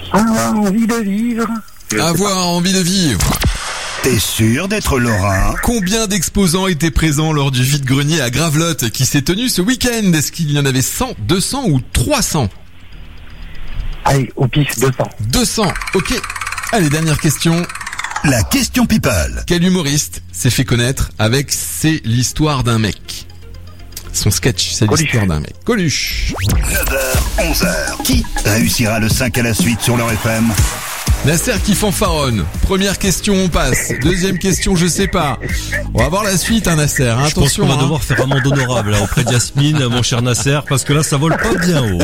Avoir envie de vivre. Avoir envie de vivre. T'es sûr d'être Laurent? Combien d'exposants étaient présents lors du vide-grenier à Gravelotte qui s'est tenu ce week-end? Est-ce qu'il y en avait 100, 200 ou 300? Allez, au pif, 200. 200, ok. Allez, dernière question. La question people. Quel humoriste s'est fait connaître avec C'est l'histoire d'un mec? Son sketch, c'est Coluche. l'histoire d'un mec. Coluche. 9h, 11h. Qui réussira le 5 à la suite sur leur FM? Nasser qui fanfaronne. Première question, on passe. Deuxième question, je sais pas. On va voir la suite, hein, Nasser. Hein, Je pense attention. qu'on va hein. devoir faire amende honorable là, auprès de Yasmine, mon cher Nasser, parce que là, ça vole pas bien haut.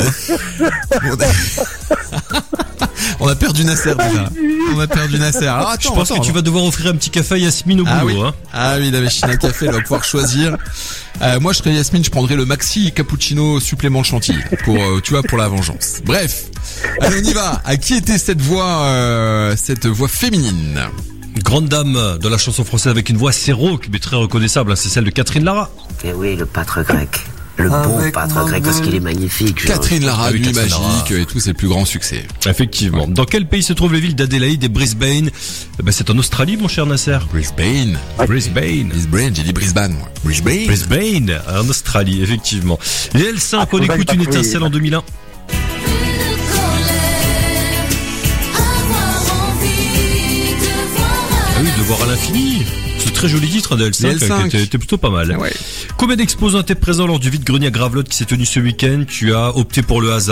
On a perdu Nasser déjà. On a perdu Nasser. Alors attends, Je pense que tu vas devoir offrir un petit café à Yasmine au Ah oui. boulot. Hein. Ah oui, la machine à café, elle va pouvoir choisir. Moi, je serais Yasmine, je prendrais le maxi cappuccino supplément de chantilly pour, tu vois, pour la vengeance. Bref, allez, on y va. À qui était cette voix féminine? Grande dame de la chanson française avec une voix assez rauque, mais très reconnaissable, hein, c'est celle de Catherine Lara. Et oui, le pâtre grec. Le bon pâtre grec, parce qu'il est magnifique. Catherine Lara, Ah oui, Nuit Catherine magique Lara. et tout, c'est le plus grand succès. Effectivement. Dans quel pays se trouvent les villes d'Adélaïde et Brisbane? C'est en Australie, mon cher Nasser. Brisbane. Brisbane. Brisbane, j'ai dit Brisbane, moi. Brisbane. Brisbane, en Australie, effectivement. Les L5, on écoute une étincelle en 2001. Ah oui, de voir à l'infini. C'est un très joli titre de L5, Les L5. qui était plutôt pas mal. Ouais. Combien d'exposants étaient présents lors du vide-grenier à Gravelotte qui s'est tenu ce week-end? Tu as opté pour le hasard.